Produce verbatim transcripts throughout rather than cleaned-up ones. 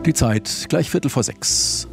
Die Zeit gleich Viertel vor sechs.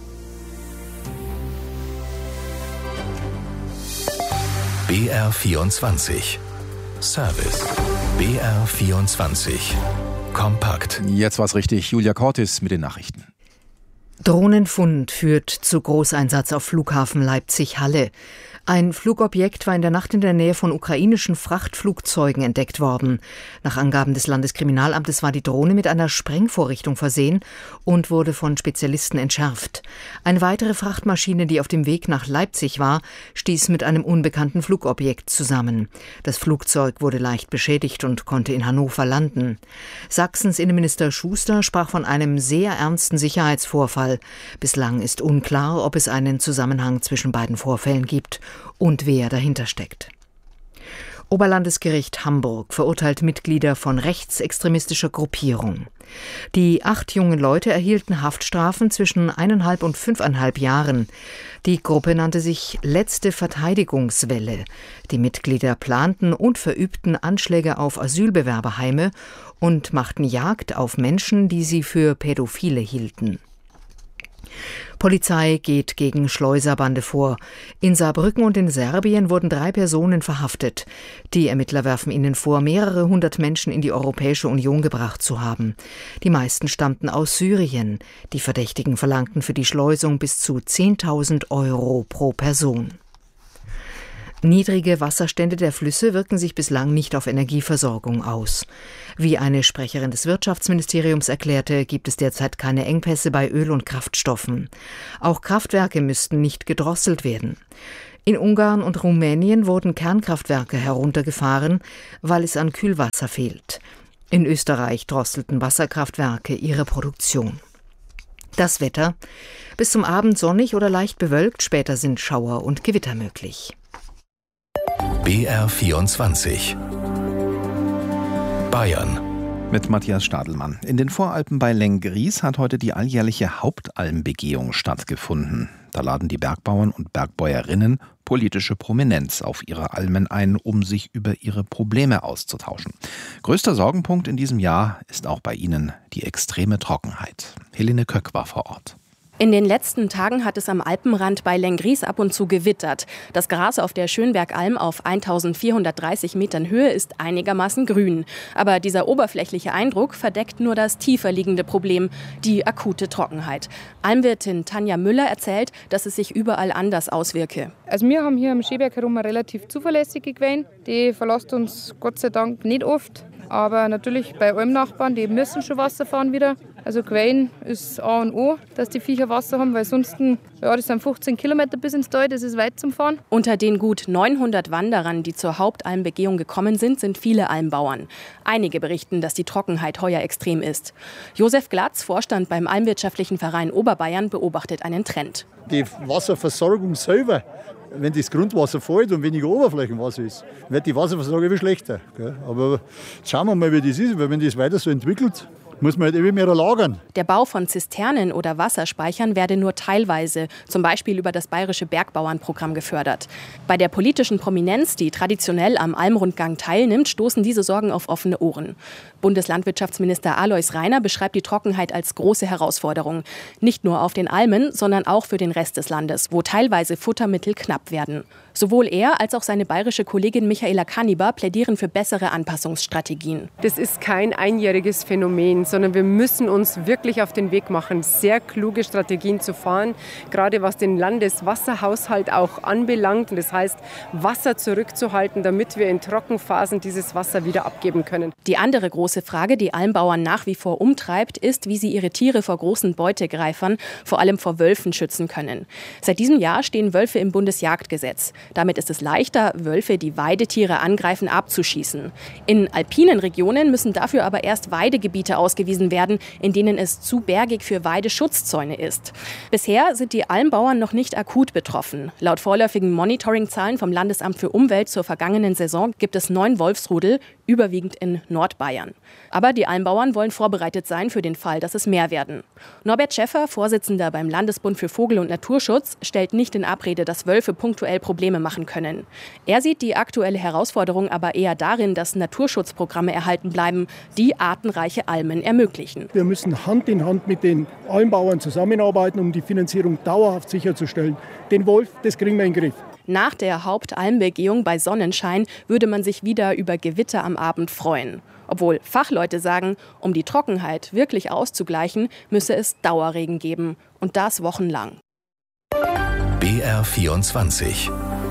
B R vierundzwanzig. Service. B R vierundzwanzig. Kompakt. Jetzt war's richtig. Julia Cortis mit den Nachrichten. Drohnenfund führt zu Großeinsatz auf Flughafen Leipzig-Halle. Ein Flugobjekt war in der Nacht in der Nähe von ukrainischen Frachtflugzeugen entdeckt worden. Nach Angaben des Landeskriminalamtes war die Drohne mit einer Sprengvorrichtung versehen und wurde von Spezialisten entschärft. Eine weitere Frachtmaschine, die auf dem Weg nach Leipzig war, stieß mit einem unbekannten Flugobjekt zusammen. Das Flugzeug wurde leicht beschädigt und konnte in Hannover landen. Sachsens Innenminister Schuster sprach von einem sehr ernsten Sicherheitsvorfall. Bislang ist unklar, ob es einen Zusammenhang zwischen beiden Vorfällen gibt und wer dahinter steckt. Oberlandesgericht Hamburg verurteilt Mitglieder von rechtsextremistischer Gruppierung. Die acht jungen Leute erhielten Haftstrafen zwischen eineinhalb und fünfeinhalb Jahren. Die Gruppe nannte sich Letzte Verteidigungswelle. Die Mitglieder planten und verübten Anschläge auf Asylbewerberheime und machten Jagd auf Menschen, die sie für Pädophile hielten. Polizei geht gegen Schleuserbande vor. In Saarbrücken und in Serbien wurden drei Personen verhaftet. Die Ermittler werfen ihnen vor, mehrere hundert Menschen in die Europäische Union gebracht zu haben. Die meisten stammten aus Syrien. Die Verdächtigen verlangten für die Schleusung bis zu zehntausend Euro pro Person. Niedrige Wasserstände der Flüsse wirken sich bislang nicht auf Energieversorgung aus. Wie eine Sprecherin des Wirtschaftsministeriums erklärte, gibt es derzeit keine Engpässe bei Öl- und Kraftstoffen. Auch Kraftwerke müssten nicht gedrosselt werden. In Ungarn und Rumänien wurden Kernkraftwerke heruntergefahren, weil es an Kühlwasser fehlt. In Österreich drosselten Wasserkraftwerke ihre Produktion. Das Wetter: bis zum Abend sonnig oder leicht bewölkt, später sind Schauer und Gewitter möglich. B R vierundzwanzig. Bayern. Mit Matthias Stadelmann. In den Voralpen bei Lenggries hat heute die alljährliche Hauptalmbegehung stattgefunden. Da laden die Bergbauern und Bergbäuerinnen politische Prominenz auf ihre Almen ein, um sich über ihre Probleme auszutauschen. Größter Sorgenpunkt in diesem Jahr ist auch bei ihnen die extreme Trockenheit. Helene Köck war vor Ort. In den letzten Tagen hat es am Alpenrand bei Lenggries ab und zu gewittert. Das Gras auf der Schönbergalm auf eintausendvierhundertdreißig Metern Höhe ist einigermaßen grün. Aber dieser oberflächliche Eindruck verdeckt nur das tiefer liegende Problem, die akute Trockenheit. Almwirtin Tanja Müller erzählt, dass es sich überall anders auswirke. Also wir haben hier am Schönberg herum eine relativ zuverlässige Quelle. Die verlässt uns Gott sei Dank nicht oft. Aber natürlich bei Almnachbarn, die müssen schon Wasser fahren wieder. Also Quellen ist A und O, dass die Viecher Wasser haben, weil sonst, ja, das sind fünfzehn Kilometer bis ins Tal, das ist weit zum Fahren. Unter den gut neunhundert Wanderern, die zur Hauptalmbegehung gekommen sind, sind viele Almbauern. Einige berichten, dass die Trockenheit heuer extrem ist. Josef Glatz, Vorstand beim Almwirtschaftlichen Verein Oberbayern, beobachtet einen Trend. Die Wasserversorgung selber, wenn das Grundwasser fällt und weniger Oberflächenwasser ist, wird die Wasserversorgung immer schlechter. Aber schauen wir mal, wie das ist, weil wenn das weiter so entwickelt, muss man halt immer mehr lagern. Der Bau von Zisternen oder Wasserspeichern werde nur teilweise, zum Beispiel über das Bayerische Bergbauernprogramm, gefördert. Bei der politischen Prominenz, die traditionell am Almrundgang teilnimmt, stoßen diese Sorgen auf offene Ohren. Bundeslandwirtschaftsminister Alois Rainer beschreibt die Trockenheit als große Herausforderung. Nicht nur auf den Almen, sondern auch für den Rest des Landes, wo teilweise Futtermittel knapp werden. Sowohl er als auch seine bayerische Kollegin Michaela Kanniber plädieren für bessere Anpassungsstrategien. Das ist kein einjähriges Phänomen, sondern wir müssen uns wirklich auf den Weg machen, sehr kluge Strategien zu fahren, gerade was den Landeswasserhaushalt auch anbelangt. Das heißt, Wasser zurückzuhalten, damit wir in Trockenphasen dieses Wasser wieder abgeben können. Die andere große Frage, die Almbauern nach wie vor umtreibt, ist, wie sie ihre Tiere vor großen Beutegreifern, vor allem vor Wölfen, schützen können. Seit diesem Jahr stehen Wölfe im Bundesjagdgesetz. Damit ist es leichter, Wölfe, die Weidetiere angreifen, abzuschießen. In alpinen Regionen müssen dafür aber erst Weidegebiete ausgewiesen werden, in denen es zu bergig für Weideschutzzäune ist. Bisher sind die Almbauern noch nicht akut betroffen. Laut vorläufigen Monitoringzahlen vom Landesamt für Umwelt zur vergangenen Saison gibt es neun Wolfsrudel. überwiegend in Nordbayern. Aber die Almbauern wollen vorbereitet sein für den Fall, dass es mehr werden. Norbert Schäffer, Vorsitzender beim Landesbund für Vogel- und Naturschutz, stellt nicht in Abrede, dass Wölfe punktuell Probleme machen können. Er sieht die aktuelle Herausforderung aber eher darin, dass Naturschutzprogramme erhalten bleiben, die artenreiche Almen ermöglichen. Wir müssen Hand in Hand mit den Almbauern zusammenarbeiten, um die Finanzierung dauerhaft sicherzustellen. Den Wolf, das kriegen wir in den Griff. Nach der Hauptalmbegehung bei Sonnenschein würde man sich wieder über Gewitter am Abend freuen. Obwohl Fachleute sagen, um die Trockenheit wirklich auszugleichen, müsse es Dauerregen geben. Und das wochenlang. B R vierundzwanzig.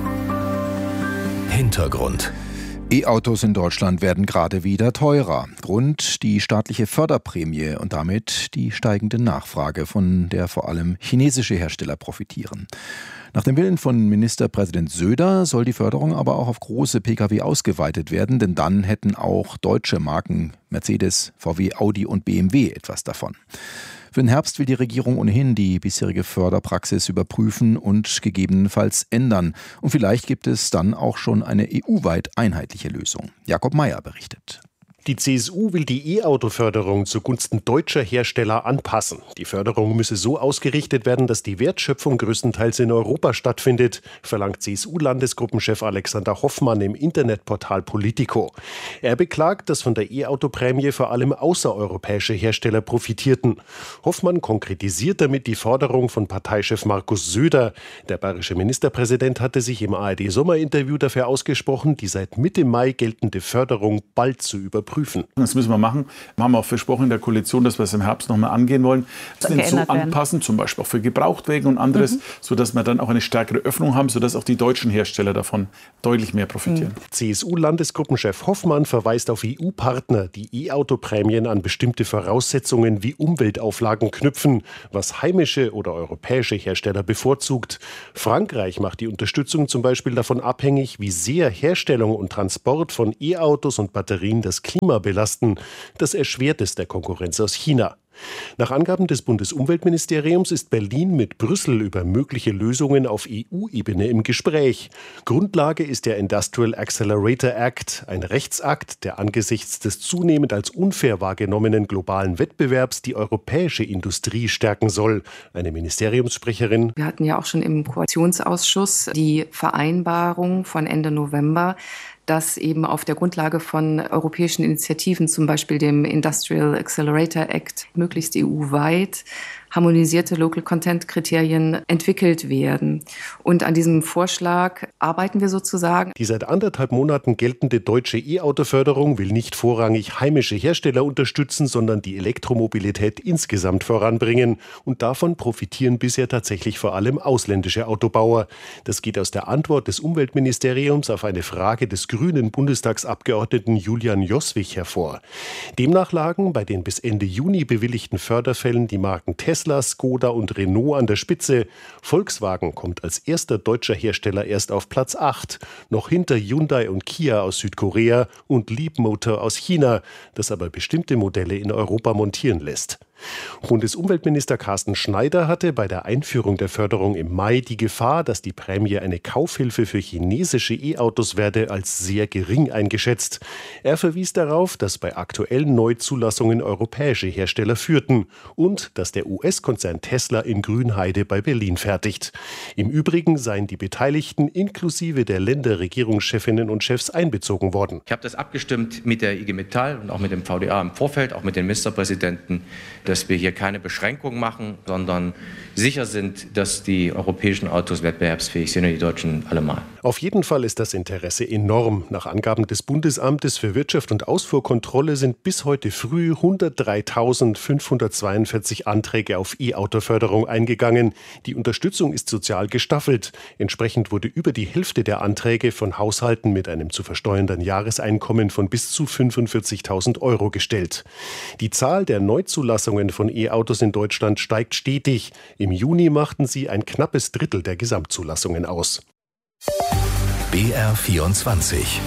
Hintergrund. E-Autos in Deutschland werden gerade wieder teurer. Grund die staatliche Förderprämie und damit die steigende Nachfrage, von der vor allem chinesische Hersteller profitieren. Nach dem Willen von Ministerpräsident Söder soll die Förderung aber auch auf große Pkw ausgeweitet werden, denn dann hätten auch deutsche Marken Mercedes, V W, Audi und B M W etwas davon. Für den Herbst will die Regierung ohnehin die bisherige Förderpraxis überprüfen und gegebenenfalls ändern. Und vielleicht gibt es dann auch schon eine E U-weit einheitliche Lösung. Jakob Mayer berichtet. Die C S U will die E-Auto-Förderung zugunsten deutscher Hersteller anpassen. Die Förderung müsse so ausgerichtet werden, dass die Wertschöpfung größtenteils in Europa stattfindet, verlangt C S U-Landesgruppenchef Alexander Hoffmann im Internetportal Politico. Er beklagt, dass von der E-Auto-Prämie vor allem außereuropäische Hersteller profitierten. Hoffmann konkretisiert damit die Forderung von Parteichef Markus Söder. Der bayerische Ministerpräsident hatte sich im A R D-Sommerinterview dafür ausgesprochen, die seit Mitte Mai geltende Förderung bald zu überprüfen. Das müssen wir machen. Wir haben auch versprochen in der Koalition, dass wir es im Herbst noch mal angehen wollen. Das so anpassen, zum Beispiel auch für Gebrauchtwagen und anderes, mhm. sodass wir dann auch eine stärkere Öffnung haben, sodass auch die deutschen Hersteller davon deutlich mehr profitieren. Mhm. C S U-Landesgruppenchef Hoffmann verweist auf E U-Partner, die E-Auto-Prämien an bestimmte Voraussetzungen wie Umweltauflagen knüpfen, was heimische oder europäische Hersteller bevorzugt. Frankreich macht die Unterstützung zum Beispiel davon abhängig, wie sehr Herstellung und Transport von E-Autos und Batterien das Klima belasten. Das erschwert es der Konkurrenz aus China. Nach Angaben des Bundesumweltministeriums ist Berlin mit Brüssel über mögliche Lösungen auf E U-Ebene im Gespräch. Grundlage ist der Industrial Accelerator Act, ein Rechtsakt, der angesichts des zunehmend als unfair wahrgenommenen globalen Wettbewerbs die europäische Industrie stärken soll. Eine Ministeriumssprecherin: Wir hatten ja auch schon im Koalitionsausschuss die Vereinbarung von Ende November, dass eben auf der Grundlage von europäischen Initiativen, zum Beispiel dem Industrial Accelerator Act, möglichst E U-weit harmonisierte Local Content Kriterien entwickelt werden. Und an diesem Vorschlag arbeiten wir sozusagen. Die seit anderthalb Monaten geltende deutsche E-Auto-Förderung will nicht vorrangig heimische Hersteller unterstützen, sondern die Elektromobilität insgesamt voranbringen. Und davon profitieren bisher tatsächlich vor allem ausländische Autobauer. Das geht aus der Antwort des Umweltministeriums auf eine Frage des grünen Bundestagsabgeordneten Julian Joswig hervor. Demnach lagen bei den bis Ende Juni bewilligten Förderfällen die Marken Tesla, Skoda und Renault an der Spitze. Volkswagen kommt als erster deutscher Hersteller erst auf Platz acht, noch hinter Hyundai und Kia aus Südkorea und Leapmotor aus China, das aber bestimmte Modelle in Europa montieren lässt. Bundesumweltminister Carsten Schneider hatte bei der Einführung der Förderung im Mai die Gefahr, dass die Prämie eine Kaufhilfe für chinesische E-Autos werde, als sehr gering eingeschätzt. Er verwies darauf, dass bei aktuellen Neuzulassungen europäische Hersteller führten und dass der U S-Konzern Tesla in Grünheide bei Berlin fertigt. Im Übrigen seien die Beteiligten inklusive der Länderregierungschefinnen und Chefs einbezogen worden. Ich habe das abgestimmt mit der I G Metall und auch mit dem V D A im Vorfeld, auch mit den Ministerpräsidenten, dass wir hier keine Beschränkung machen, sondern sicher sind, dass die europäischen Autos wettbewerbsfähig sind und die deutschen allemal. Auf jeden Fall ist das Interesse enorm. Nach Angaben des Bundesamtes für Wirtschaft und Ausfuhrkontrolle sind bis heute früh hundertdreitausendfünfhundertzweiundvierzig Anträge auf E-Auto-Förderung eingegangen. Die Unterstützung ist sozial gestaffelt. Entsprechend wurde über die Hälfte der Anträge von Haushalten mit einem zu versteuernden Jahreseinkommen von bis zu fünfundvierzigtausend Euro gestellt. Die Zahl der Neuzulassungen von E-Autos in Deutschland steigt stetig. Im Juni machten sie ein knappes Drittel der Gesamtzulassungen aus. B R vierundzwanzig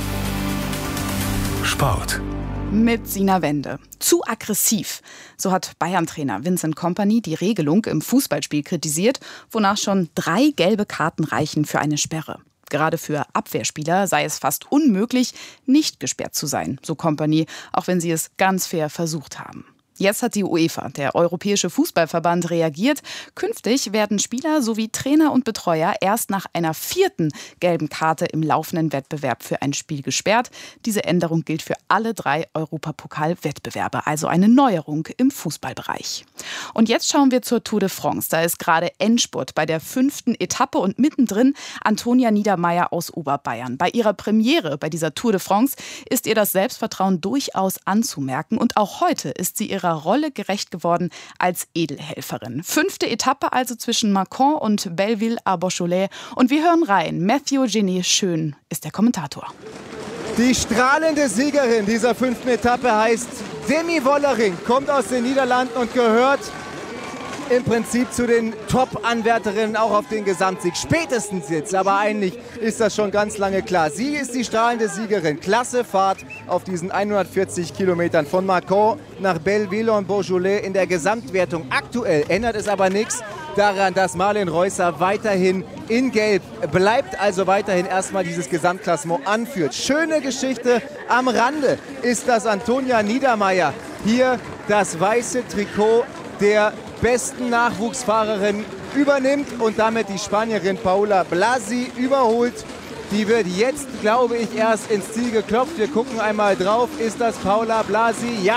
Sport. Mit Sina Wende. Zu aggressiv. So hat Bayern-Trainer Vincent Kompany die Regelung im Fußballspiel kritisiert, wonach schon drei gelbe Karten reichen für eine Sperre. Gerade für Abwehrspieler sei es fast unmöglich, nicht gesperrt zu sein, so Kompany, auch wenn sie es ganz fair versucht haben. Jetzt hat die UEFA, der Europäische Fußballverband, reagiert. Künftig werden Spieler sowie Trainer und Betreuer erst nach einer vierten gelben Karte im laufenden Wettbewerb für ein Spiel gesperrt. Diese Änderung gilt für alle drei Europapokal-Wettbewerbe, also eine Neuerung im Fußballbereich. Und jetzt schauen wir zur Tour de France. Da ist gerade Endspurt bei der fünften Etappe und mittendrin Antonia Niedermaier aus Oberbayern. Bei ihrer Premiere bei dieser Tour de France ist ihr das Selbstvertrauen durchaus anzumerken. Und auch heute ist sie ihrer Rolle gerecht geworden als Edelhelferin. Fünfte Etappe also zwischen Mâcon und Belleville-à-Beaujolais. Und wir hören rein. Mathieu Genet-Schön ist der Kommentator. Die strahlende Siegerin dieser fünften Etappe heißt Demi Vollering, kommt aus den Niederlanden und gehört im Prinzip zu den Top-Anwärterinnen auch auf den Gesamtsieg. Spätestens jetzt, aber eigentlich ist das schon ganz lange klar. Sie ist die strahlende Siegerin. Klasse Fahrt auf diesen hundertvierzig Kilometern von Mâcon nach Belleville-en-Beaujolais in der Gesamtwertung. Aktuell ändert es aber nichts daran, dass Marlen Reusser weiterhin in Gelb bleibt, also weiterhin erstmal dieses Gesamtklassement anführt. Schöne Geschichte am Rande ist, dass Antonia Niedermaier hier das weiße Trikot der besten Nachwuchsfahrerin übernimmt und damit die Spanierin Paula Blasi überholt. Die wird jetzt, glaube ich, erst ins Ziel geklopft. Wir gucken einmal drauf. Ist das Paula Blasi? Ja.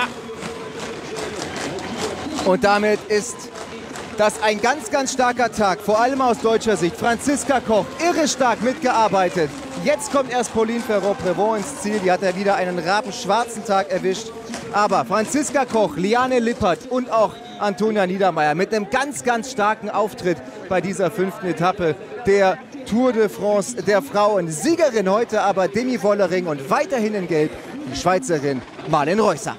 Und damit ist das ein ganz, ganz starker Tag, vor allem aus deutscher Sicht. Franziska Koch, irre stark mitgearbeitet. Jetzt kommt erst Pauline Ferrand-Prévot ins Ziel. Die hat ja wieder einen rabenschwarzen Tag erwischt. Aber Franziska Koch, Liane Lippert und auch Antonia Niedermaier mit einem ganz, ganz starken Auftritt bei dieser fünften Etappe der Tour de France der Frauen. Siegerin heute aber Demi Vollering und weiterhin in Gelb die Schweizerin Marlen Reusser.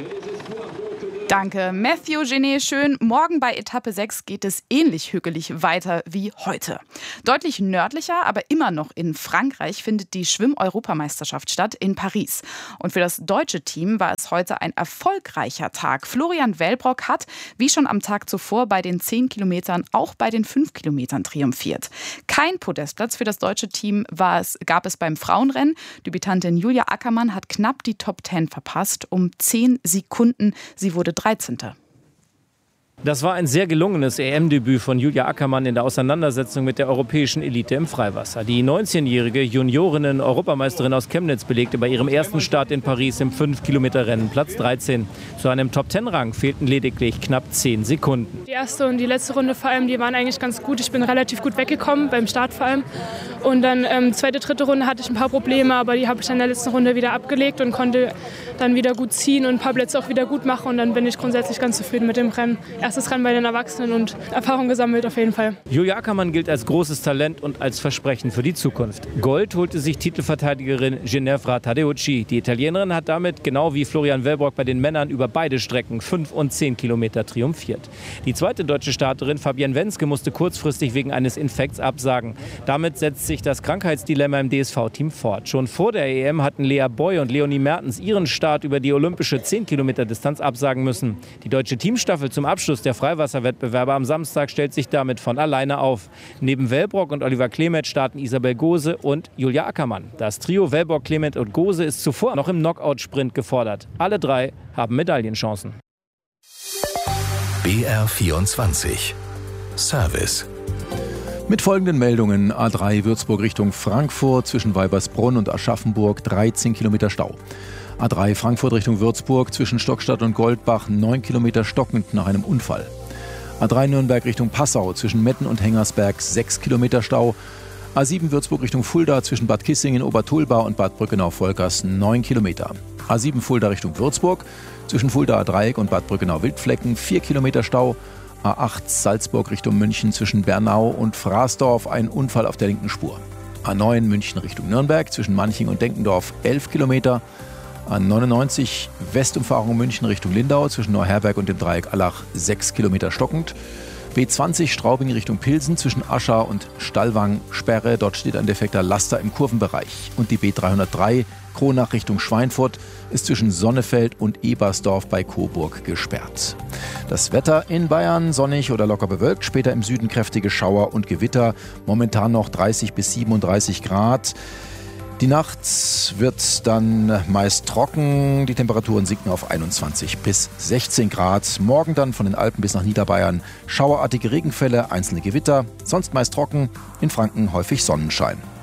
Danke, Mathieu Genet-Schön. Morgen bei Etappe sechs geht es ähnlich hügelig weiter wie heute. Deutlich nördlicher, aber immer noch in Frankreich findet die Schwimm-Europameisterschaft statt in Paris. Und für das deutsche Team war es heute ein erfolgreicher Tag. Florian Wellbrock hat, wie schon am Tag zuvor, bei den zehn Kilometern auch bei den fünf Kilometern triumphiert. Kein Podestplatz für das deutsche Team war es, gab es beim Frauenrennen. Debütantin Julia Ackermann hat knapp die Top zehn verpasst, um zehn Sekunden. Sie wurde dreizehnte Das war ein sehr gelungenes E M-Debüt von Julia Ackermann in der Auseinandersetzung mit der europäischen Elite im Freiwasser. Die neunzehnjährige Juniorinnen-Europameisterin aus Chemnitz belegte bei ihrem ersten Start in Paris im fünf Kilometer Rennen Platz dreizehn. Zu einem Top zehn Rang fehlten lediglich knapp zehn Sekunden. Die erste und die letzte Runde vor allem, die waren eigentlich ganz gut. Ich bin relativ gut weggekommen, beim Start vor allem. Und dann ähm, zweite, dritte Runde hatte ich ein paar Probleme, aber die habe ich dann in der letzten Runde wieder abgelegt und konnte dann wieder gut ziehen und ein paar Plätze auch wieder gut machen. Und dann bin ich grundsätzlich ganz zufrieden mit dem Rennen. Erstes Rennen bei den Erwachsenen und Erfahrung gesammelt auf jeden Fall. Julia Ackermann gilt als großes Talent und als Versprechen für die Zukunft. Gold holte sich Titelverteidigerin Ginevra Tadeucci. Die Italienerin hat damit, genau wie Florian Wellbrock bei den Männern, über beide Strecken fünf und zehn Kilometer triumphiert. Die zweite deutsche Starterin Fabienne Wenske musste kurzfristig wegen eines Infekts absagen. Damit setzt sich das Krankheitsdilemma im D S V-Team fort. Schon vor der E M hatten Lea Boy und Leonie Mertens ihren Start über die olympische zehn Kilometer Distanz absagen müssen. Die deutsche Teamstaffel zum Abschluss der Freiwasserwettbewerbe am Samstag stellt sich damit von alleine auf. Neben Wellbrock und Oliver Clement starten Isabel Gose und Julia Ackermann. Das Trio Wellbrock, Clement und Gose ist zuvor noch im Knockout-Sprint gefordert. Alle drei haben Medaillenchancen. B R vierundzwanzig Service. Mit folgenden Meldungen: A drei Würzburg Richtung Frankfurt zwischen Weibersbrunn und Aschaffenburg dreizehn Kilometer Stau. A drei Frankfurt Richtung Würzburg zwischen Stockstadt und Goldbach neun Kilometer stockend nach einem Unfall. A drei Nürnberg Richtung Passau zwischen Metten und Hengersberg sechs Kilometer Stau. A sieben Würzburg Richtung Fulda zwischen Bad Kissingen, Obertulba und Bad Brückenau-Volkers neun Kilometer. A sieben Fulda Richtung Würzburg zwischen Fuldaer Dreieck und Bad Brückenau-Wildflecken vier Kilometer Stau. A acht Salzburg Richtung München zwischen Bernau und Fraßdorf ein Unfall auf der linken Spur. A neun München Richtung Nürnberg zwischen Manching und Denkendorf elf Kilometer. A neunundneunzig Westumfahrung München Richtung Lindau zwischen Neuherberg und dem Dreieck Allach sechs Kilometer stockend. B zwanzig Straubing Richtung Pilsen zwischen Aschau und Stallwang Sperre. Dort steht ein defekter Laster im Kurvenbereich. Und die B dreihundertdrei Kronach Richtung Schweinfurt ist zwischen Sonnefeld und Ebersdorf bei Coburg gesperrt. Das Wetter in Bayern sonnig oder locker bewölkt, später im Süden kräftige Schauer und Gewitter. Momentan noch dreißig bis siebenunddreißig Grad. Die Nacht wird dann meist trocken, die Temperaturen sinken auf einundzwanzig bis sechzehn Grad. Morgen dann von den Alpen bis nach Niederbayern schauerartige Regenfälle, einzelne Gewitter, sonst meist trocken, in Franken häufig Sonnenschein.